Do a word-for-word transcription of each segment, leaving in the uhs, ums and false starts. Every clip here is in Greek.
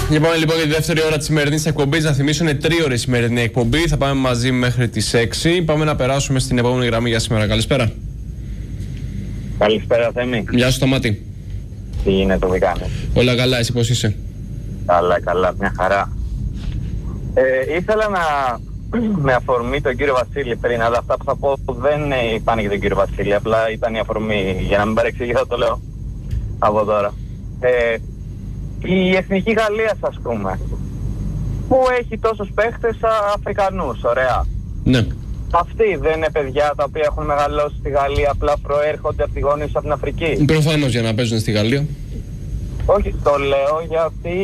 Λοιπόν, λοιπόν, για τη δεύτερη ώρα της σημερινής εκπομπής, να θυμίσω είναι τρίωρη η σημερινή εκπομπή. Θα πάμε μαζί μέχρι τις έξι. Πάμε να περάσουμε στην επόμενη γραμμή για σήμερα. Καλησπέρα. Καλησπέρα, Θέμη. Γεια σου, Σταμάτη. Τι γίνεται, τι κάνεις? Όλα καλά, εσύ πώς είσαι? Καλά, καλά, μια χαρά. Ε, ήθελα να, με αφορμή τον κύριο Βασίλη πριν, αλλά αυτά που θα πω δεν πάνε για τον κύριο Βασίλη, απλά ήταν η αφορμή, για να μην παρεξηγήσω το λέω από τώρα. Ε, η Εθνική Γαλλία, ας πούμε, που έχει τόσους παίχτες Αφρικανούς, ωραία. Ναι. Αυτοί δεν είναι παιδιά τα οποία έχουν μεγαλώσει στη Γαλλία, απλά προέρχονται από τη γονείς από την Αφρική? Προφανώς για να παίζουν στη Γαλλία. Όχι, το λέω γιατί...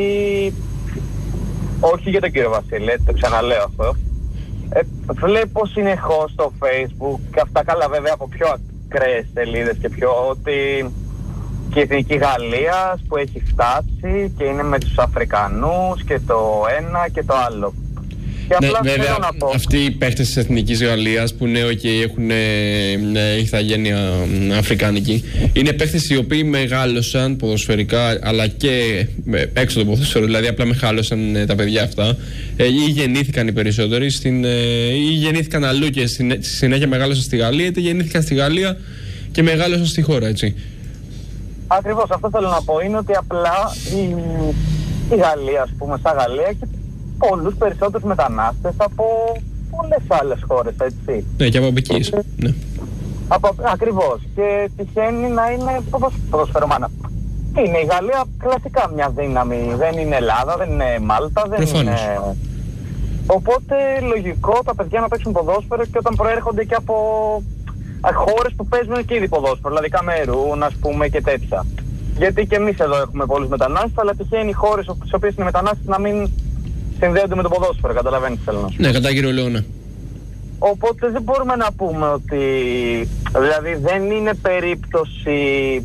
Όχι για τον κύριο Βασίλη, το ξαναλέω αυτό. Ε, βλέπω συνεχώς στο Facebook, και αυτά καλά βέβαια από πιο ακραίες σελίδες και πιο, ότι και η Εθνική Γαλλίας που έχει φτάσει και είναι με τους Αφρικανούς και το ένα και το άλλο. Και Ναι, απλά βέβαια, θέλω να πω, αυτοί οι παίχτες της Εθνικής Γαλλίας που είναι και έχουν ηθαγένεια αφρικάνικη, είναι παίχτες οι οποίοι μεγάλωσαν ποδοσφαιρικά, αλλά και έξω το ποδοσφαίρο, δηλαδή απλά μεγάλωσαν τα παιδιά αυτά, ή γεννήθηκαν οι περισσότεροι στην, ή γεννήθηκαν αλλού και στη συνέχεια μεγάλωσαν στη Γαλλία, είτε γεννήθηκαν στη Γαλλία και μεγάλωσαν στη χώρα, έτσι. ακριβώς αυτό θέλω να πω, είναι ότι απλά η, η Γαλλία, ας πούμε, σαν Γαλλία έχει πολλούς περισσότερους μετανάστες από πολλές άλλες χώρες, έτσι. Ναι, και από εκεί. Ναι. Από, ακριβώς. Και τυχαίνει να είναι ποδοσφαιρομάνα. Είναι η Γαλλία κλασικά μια δύναμη. Δεν είναι Ελλάδα, δεν είναι Μάλτα, δεν Προφανώς. είναι... Οπότε λογικό τα παιδιά να παίξουν ποδόσφαιρο και όταν προέρχονται και από χώρες που παίζουν και ήδη ποδόσφαιρο, δηλαδή Καμερούν, ας πούμε, και τέτοια. Γιατί και εμείς εδώ έχουμε πολλούς μετανάστες, αλλά τυχαίνει οι χώρες στις οποίες είναι μετανάστες να μην συνδέονται με το ποδόσφαιρο, καταλαβαίνεις τι θέλω να σου πω. Ναι, κατά κύριο λόγο, ναι. Οπότε δεν μπορούμε να πούμε ότι, δηλαδή δεν είναι περίπτωση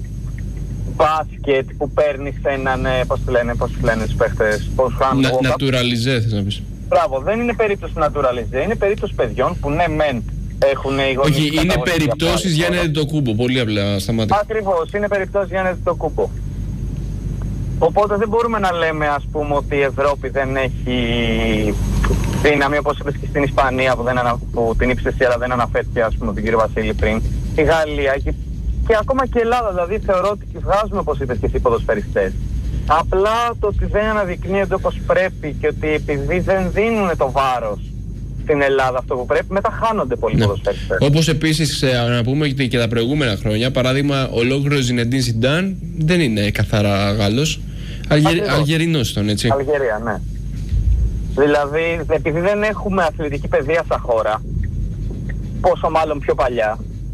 μπάσκετ που παίρνεις έναν, πώς τη λένε, πώς τη λένε τους παίχτες, πώς κάνουν Να, το walk-up. Naturalize, θες να πεις. Μπράβο, δεν είναι περίπτωση naturalize, είναι περίπτωση παιδιών που ναι μεν έχουν οι γονείς. Όχι, είναι περιπτώσεις για να το κούμπο, πολύ απλά, Σταμάτη. Ακριβώς, είναι περιπτώσεις για να το κούμπο. Οπότε δεν μπορούμε να λέμε, ας πούμε, ότι η Ευρώπη δεν έχει δύναμη, όπως είπες και στην Ισπανία που, δεν ανα... που την ύψησε εσύ, αλλά δεν αναφέρθηκε, ας πούμε, τον κύριο Βασίλη πριν. Η Γαλλία και... και ακόμα και η Ελλάδα, δηλαδή θεωρώ ότι βγάζουμε, όπως είπες και εσύ, ποδοσφαιριστές. Απλά το ότι δεν αναδεικνύονται όπως πρέπει και ότι επειδή δεν δίνουν το βάρος στην Ελλάδα αυτό που πρέπει, μετά χάνονται πολλοί Ναι. ποδοσφαιριστές. Όπως επίσης να πούμε και τα προηγούμενα χρόνια, παράδειγμα, ολόκληρο Ζινεντίν Ζιντάν δεν είναι καθαρά Γάλλος. Αλγε... Αλγερινός ήταν, έτσι. Αλγερία, ναι. Δηλαδή, επειδή δεν έχουμε αθλητική παιδεία στα χώρα, πόσο μάλλον πιο παλιά,